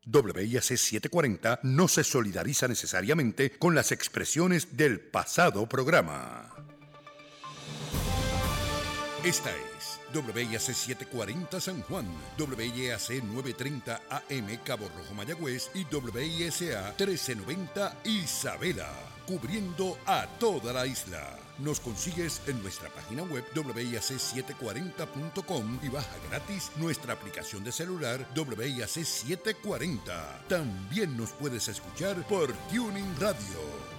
WIAC 740 no se solidariza necesariamente con las expresiones del pasado programa. Esta es WIAC 740 San Juan, WIAC 930 AM Cabo Rojo Mayagüez y WISA 1390 Isabela, cubriendo a toda la isla. Nos consigues en nuestra página web WIAC740.com y baja gratis nuestra aplicación de celular WIAC 740. También nos puedes escuchar por Tuning Radio.